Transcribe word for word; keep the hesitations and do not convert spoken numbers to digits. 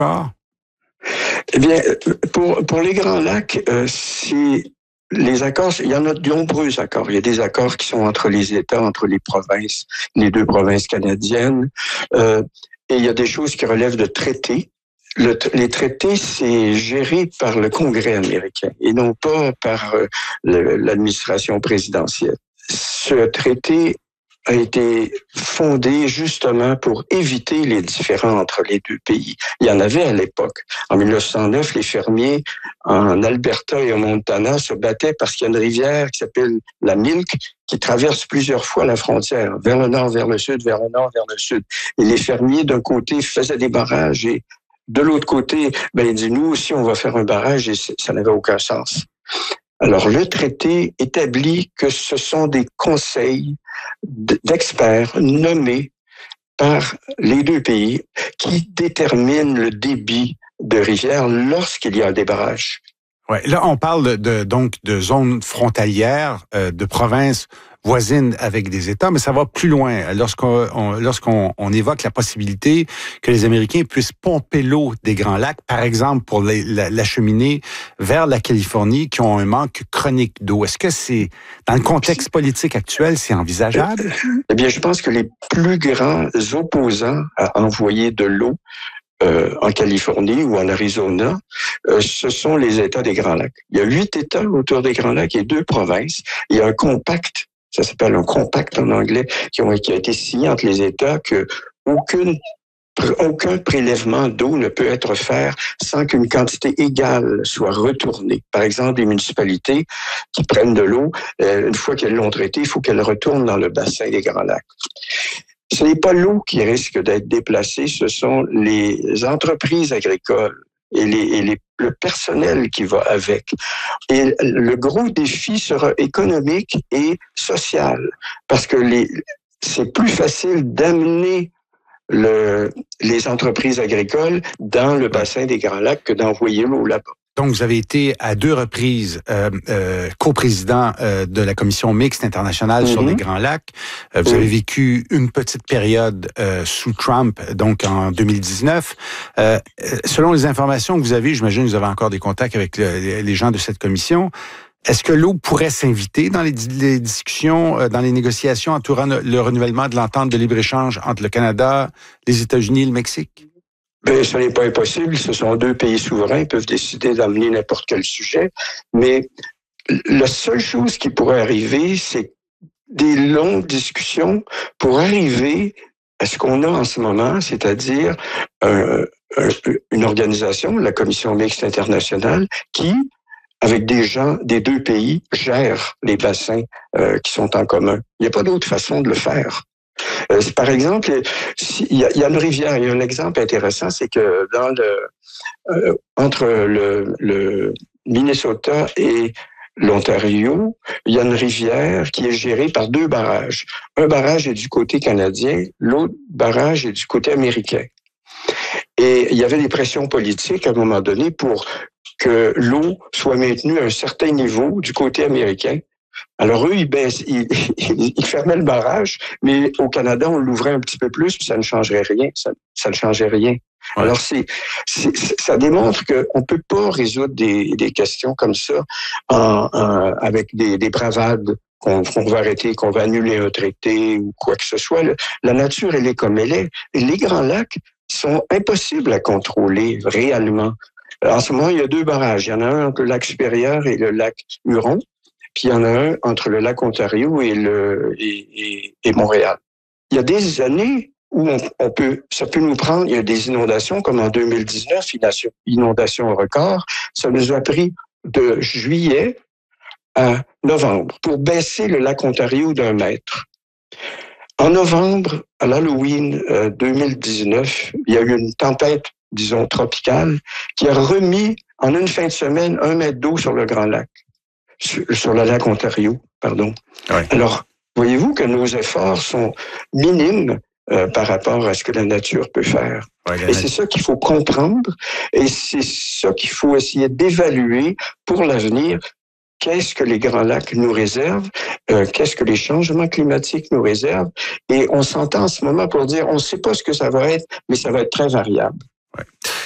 accord? Eh bien, pour, pour les Grands Lacs, euh, c'est les accords, il y en a de nombreux accords. Il y a des accords qui sont entre les États, entre les provinces, les deux provinces canadiennes, euh, et il y a des choses qui relèvent de traités. Le, les traités, c'est géré par le Congrès américain et non pas par euh, le, l'administration présidentielle. Ce traité a été fondé justement pour éviter les différends entre les deux pays. Il y en avait à l'époque. En mille neuf cent neuf, les fermiers en Alberta et au Montana se battaient parce qu'il y a une rivière qui s'appelle la Milk qui traverse plusieurs fois la frontière, vers le nord, vers le sud, vers le nord, vers le sud. Et les fermiers, d'un côté, faisaient des barrages et de l'autre côté, ben, ils disent, nous aussi, on va faire un barrage et ça n'avait aucun sens. Alors, le traité établit que ce sont des conseils d'experts nommés par les deux pays qui déterminent le débit de rivière lorsqu'il y a des barrages. Ouais, là, on parle de, de donc de zones frontalières, euh, de provinces voisines avec des États, mais ça va plus loin. Lorsqu'on on, lorsqu'on on évoque la possibilité que les Américains puissent pomper l'eau des Grands Lacs, par exemple pour les, la, l'acheminer vers la Californie, qui ont un manque chronique d'eau. Est-ce que c'est, dans le contexte politique actuel, c'est envisageable? Eh bien, je pense que les plus grands opposants à envoyer de l'eau Euh, en Californie ou en Arizona, euh, ce sont les États des Grands Lacs. Il y a huit États autour des Grands Lacs et deux provinces. Il y a un compact, ça s'appelle un compact en anglais, qui, ont, qui a été signé entre les États que aucune aucun prélèvement d'eau ne peut être fait sans qu'une quantité égale soit retournée. Par exemple, les municipalités qui prennent de l'eau, euh, une fois qu'elles l'ont traitée, il faut qu'elles retournent dans le bassin des Grands Lacs. Ce n'est pas l'eau qui risque d'être déplacée, ce sont les entreprises agricoles et, les, et les, le personnel qui va avec. Et le gros défi sera économique et social, parce que les, c'est plus facile d'amener le, les entreprises agricoles dans le bassin des Grands Lacs que d'envoyer l'eau là-bas. Donc, vous avez été à deux reprises euh, euh, coprésident euh, de la Commission mixte internationale mm-hmm. sur les Grands Lacs. Euh, vous mm-hmm. avez vécu une petite période euh, sous Trump, donc en deux mille dix-neuf. Euh, selon les informations que vous avez, j'imagine que vous avez encore des contacts avec le, les gens de cette commission. Est-ce que l'eau pourrait s'inviter dans les, les discussions, euh, dans les négociations entourant le renouvellement de l'entente de libre-échange entre le Canada, les États-Unis et le Mexique? Bien, ce n'est pas impossible. Ce sont deux pays souverains. Ils peuvent décider d'amener n'importe quel sujet. Mais la seule chose qui pourrait arriver, c'est des longues discussions pour arriver à ce qu'on a en ce moment, c'est-à-dire euh, une organisation, la Commission mixte internationale, qui, avec des gens des deux pays, gère les bassins euh, qui sont en commun. Il n'y a pas d'autre façon de le faire. Euh, par exemple, il y, a, il y a une rivière, il y a un exemple intéressant, c'est que dans le euh, entre le, le Minnesota et l'Ontario, il y a une rivière qui est gérée par deux barrages. Un barrage est du côté canadien, l'autre barrage est du côté américain. Et il y avait des pressions politiques à un moment donné pour que l'eau soit maintenue à un certain niveau du côté américain. Alors eux, ils, baissent, ils, ils, ils fermaient le barrage, mais au Canada, on l'ouvrait un petit peu plus, puis ça ne changerait rien. Ça, ça ne changeait rien. Ouais. Alors c'est, c'est, ça démontre qu'on ne peut pas résoudre des, des questions comme ça en, en, avec des, des bravades qu'on, qu'on va arrêter, qu'on va annuler un traité ou quoi que ce soit. La nature, elle est comme elle est. Et les Grands Lacs sont impossibles à contrôler réellement. En ce moment, il y a deux barrages. Il y en a un entre le lac Supérieur et le lac Huron. Puis il y en a un entre le lac Ontario et, le, et, et, et Montréal. Il y a des années où on, on peut, ça peut nous prendre, il y a des inondations comme en deux mille dix-neuf, inondation record. Ça nous a pris de juillet à novembre pour baisser le lac Ontario d'un mètre. En novembre, à l'Halloween euh, deux mille dix-neuf, il y a eu une tempête, disons, tropicale qui a remis en une fin de semaine un mètre d'eau sur le Grand Lac. Sur le lac Ontario, pardon. Ouais. Alors, voyez-vous que nos efforts sont minimes euh, par rapport à ce que la nature peut faire. Ouais, et c'est ça qu'il faut comprendre et c'est ça qu'il faut essayer d'évaluer pour l'avenir. Qu'est-ce que les Grands Lacs nous réservent? Euh, qu'est-ce que les changements climatiques nous réservent? Et on s'entend en ce moment pour dire, on ne sait pas ce que ça va être, mais ça va être très variable. Ouais.